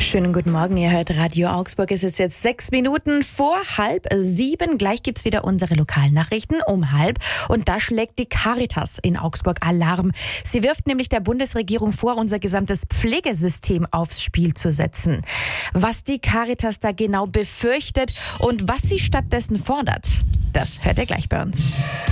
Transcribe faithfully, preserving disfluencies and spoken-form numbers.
Schönen guten Morgen, ihr hört Radio Augsburg. Es ist jetzt sechs Minuten vor halb sieben. Gleich gibt's wieder unsere Lokalnachrichten um halb. Und da schlägt die Caritas in Augsburg Alarm. Sie wirft nämlich der Bundesregierung vor, unser gesamtes Pflegesystem aufs Spiel zu setzen. Was die Caritas da genau befürchtet und was sie stattdessen fordert, das hört ihr gleich bei uns.